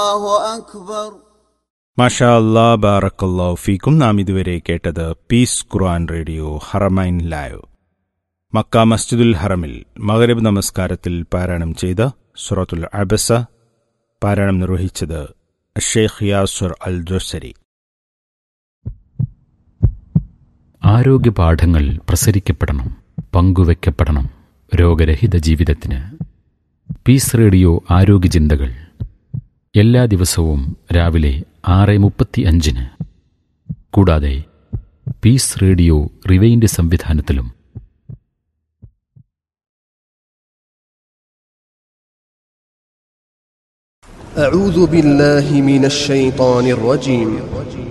അല്ലാഹു അക്ബർ. മാഷാ അല്ലാ, ബാറക്കല്ലാഹു ഫീക്കും. നാം ഇതുവരെ കേട്ടത് പീസ് ഖുർആൻ റേഡിയോ ഹറമൈൻ ലൈവ്. മക്ക മസ്ജിദുൽ ഹറമിൽ മഗ്രിബ് നമസ്കാരത്തിൽ പാരായണം ചെയ്ത സൂറത്തുൽ അബസ പാരായണം നിർവഹിച്ചത് ഷെയ്ഖ് യാസുർ അൽ ജോസരി. ആരോഗ്യപാഠങ്ങൾ പ്രസരിക്കപ്പെടണം, പങ്കുവയ്ക്കപ്പെടണം രോഗരഹിത ജീവിതത്തിന്. പീസ് റേഡിയോ ആരോഗ്യചിന്തകൾ എല്ലാ ദിവസവും രാവിലെ 6:35 കൂടാതെ പീസ് റേഡിയോ റിവൈൻഡ് സംവിധാനത്തിലും. أعوذ بالله من الشيطان الرجيم.